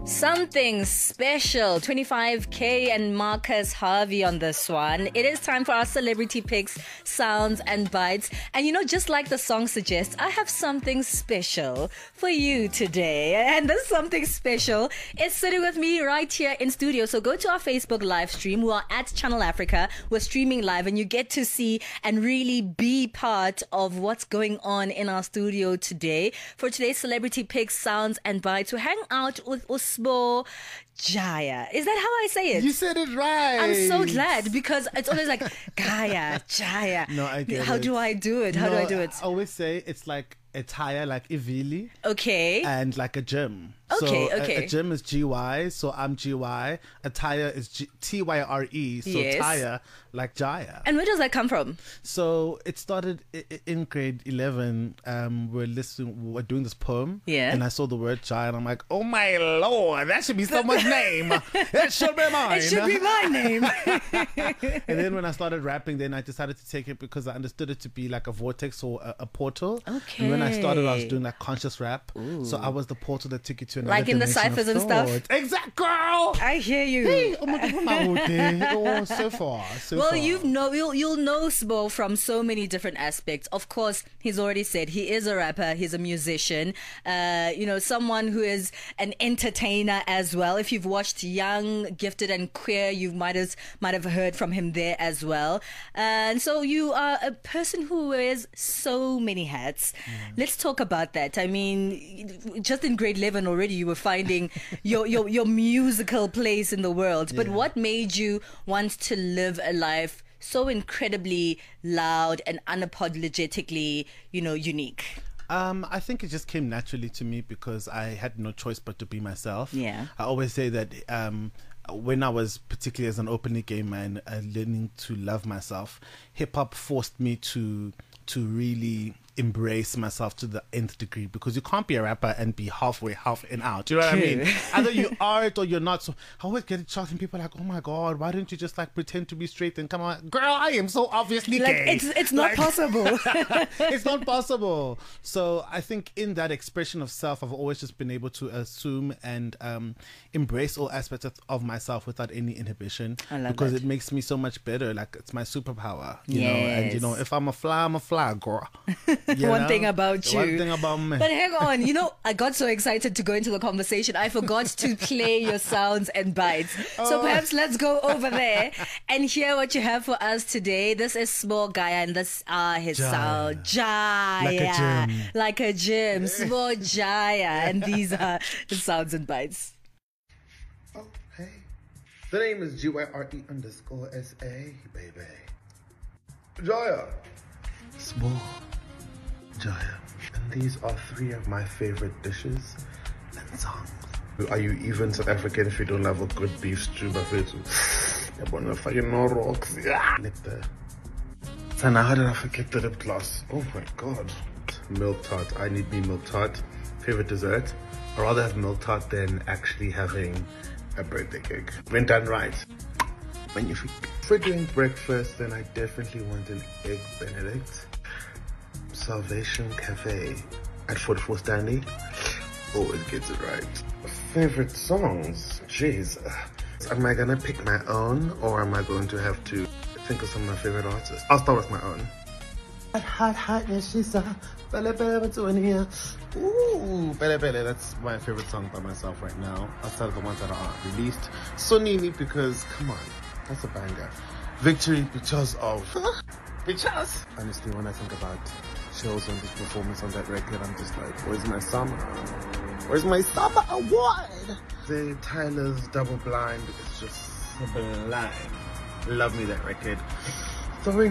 Something special. 25K and Marcus Harvey on this one. It is time for our celebrity picks, sounds and bites. And just like the song suggests, I have something special for you today. And this something special is sitting with me right here in studio. So go to our Facebook live stream. We are at Channel Africa. We're streaming live and you get to see and really be part of what's going on in our studio today. For today's celebrity picks, sounds and bites, we hang out with Sbo Jaya. Is that how I say it? You said it right. I'm so glad because it's always like Gaya, Jaya. No, I get How it. do I do it? How do I do it? I always say it's like a tire, like Ivili. Okay. And like a gym. Okay, so okay. A gym is GY, so I'm GY. A tire is TYRE, so Yes. tire, like Jaya. And where does that come from? So it started in grade 11. We're doing this poem. Yeah. And I saw the word Jaya and I'm like, oh my Lord, that should be someone's name. That should be mine. It should be my name. And then when I started rapping, then I decided to take it because I understood it to be like a vortex or a portal. Okay. And when I started, I was doing like conscious rap. Ooh. So I was the portal that took you to another Like in the dimension ciphers of and stuff? thought. Exact, girl! I hear you. Hey, oh my God, oh, so far. Well, far. you'll know Sbo from so many different aspects. Of course, he's already said he is a rapper, he's a musician, someone who is an entertainer as well. If you've watched Young, Gifted and Queer, you might have heard from him there as well. And so you are a person who wears so many hats. Let's talk about that. I mean, just in grade 11 already you were finding your musical place in the world. But what made you want to live a life so incredibly loud and unapologetically, unique? I think it just came naturally to me because I had no choice but to be myself. Yeah. I always say that when I was, particularly as an openly gay man, learning to love myself, hip-hop forced me to really embrace myself to the nth degree, because you can't be a rapper and be half in out. You know what I mean? Either you are it or you're not. So I always get shocked and people are like, oh my God, why don't you just like pretend to be straight and come on? Girl, I am so obviously gay. It's not possible. It's not possible. So I think in that expression of self, I've always just been able to assume and embrace all aspects of myself without any inhibition. I love because that. it makes me so much better. Like, it's my superpower, you know. Yes. And if I'm a fly, girl. One thing about you. One thing about me. But hang on, I got so excited to go into the conversation, I forgot to play your sounds and bites. So perhaps let's go over there and hear what you have for us today. This is Sbo Jaya and this are his sound. Jaya. Like a gym. Sbo Jaya. And these are the sounds and bites. Oh, hey. The name is GYRE_SA, baby. Jaya. Sbo Jaya. And these are 3 of my favorite dishes and songs. Are you even South African if you don't love a good beef stew? And how did I forget the lip gloss? Oh my God. Milk tart. I need me milk tart. Favorite dessert. I'd rather have milk tart than actually having a birthday cake. When done right. If we're doing breakfast, then I definitely want an egg Benedict. Salvation Cafe at 44 Stanley. Always gets it right. Favorite songs? Jeez. Am I gonna pick my own or am I going to have to think of some of my favorite artists? I'll start with my own. Hot, yes, she's a Bele Bele, what's doing here? Ooh, Bele Bele, that's my favorite song by myself right now, outside of the ones that are released. Sonini, because, come on, that's a banger. Victory, because of... Because... Honestly, when I think about shows and this performance on that record, I'm just like, where's my summer? Where's my summer award? The Tyler's Double Blind is just sublime. Love me that record. Throwing